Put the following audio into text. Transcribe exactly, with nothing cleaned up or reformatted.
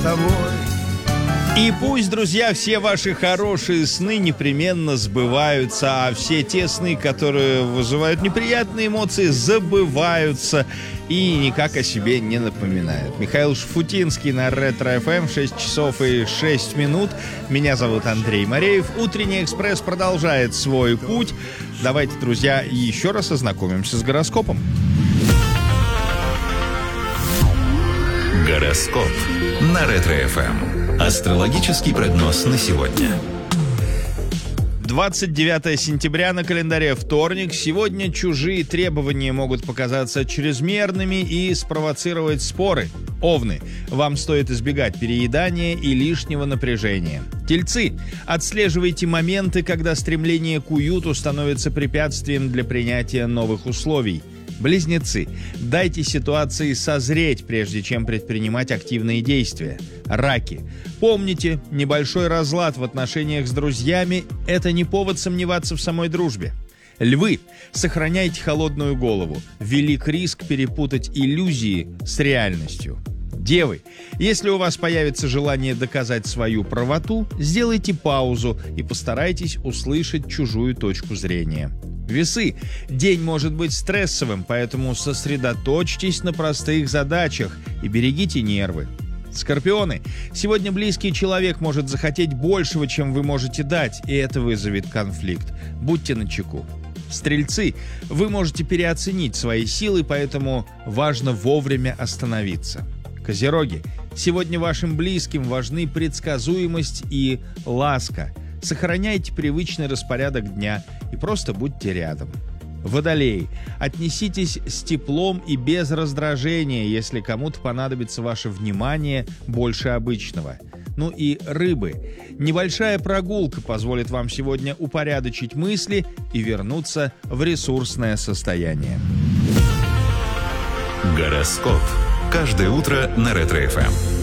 тобой. И пусть, друзья, все ваши хорошие сны непременно сбываются, а все те сны, которые вызывают неприятные эмоции, забываются и никак о себе не напоминают. Михаил Шуфутинский на Ретро-эф эм, шесть часов и шесть минут. Меня зовут Андрей Мореев. Утренний экспресс продолжает свой путь. Давайте, друзья, еще раз ознакомимся с гороскопом. Гороскоп на Ретро-эф эм. Астрологический прогноз на сегодня. двадцать девятое сентября на календаре, вторник. Сегодня чужие требования могут показаться чрезмерными и спровоцировать споры. Овны, вам стоит избегать переедания и лишнего напряжения. Тельцы, отслеживайте моменты, когда стремление к уюту становится препятствием для принятия новых условий. Близнецы, дайте ситуации созреть, прежде чем предпринимать активные действия. Раки, помните, небольшой разлад в отношениях с друзьями – это не повод сомневаться в самой дружбе. Львы, сохраняйте холодную голову. Велик риск перепутать иллюзии с реальностью. Девы, если у вас появится желание доказать свою правоту, сделайте паузу и постарайтесь услышать чужую точку зрения. Весы, день может быть стрессовым, поэтому сосредоточьтесь на простых задачах и берегите нервы. Скорпионы, сегодня близкий человек может захотеть большего, чем вы можете дать, и это вызовет конфликт. Будьте начеку. Стрельцы, вы можете переоценить свои силы, поэтому важно вовремя остановиться. Козероги, сегодня вашим близким важны предсказуемость и ласка. Сохраняйте привычный распорядок дня и просто будьте рядом. Водолеи, отнеситесь с теплом и без раздражения, если кому-то понадобится ваше внимание больше обычного. Ну и рыбы, небольшая прогулка позволит вам сегодня упорядочить мысли и вернуться в ресурсное состояние. Гороскоп. Каждое утро на Ретро-эф эм.